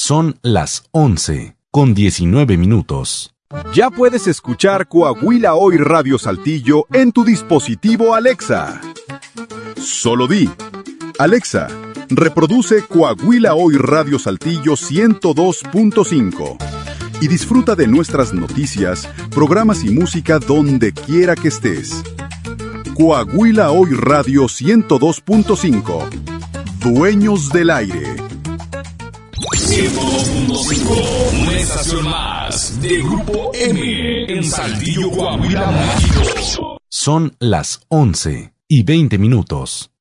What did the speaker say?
Son las 11:19. Ya puedes escuchar Coahuila Hoy Radio Saltillo en tu dispositivo Alexa. Solo di: Alexa, reproduce Coahuila Hoy Radio Saltillo 102.5 y disfruta de nuestras noticias, programas y música donde quiera que estés. Coahuila Hoy Radio 102.5. Dueños del aire. 102.5, una estación más de Grupo M en Saltillo, Coahuila, México. Son las 11:20.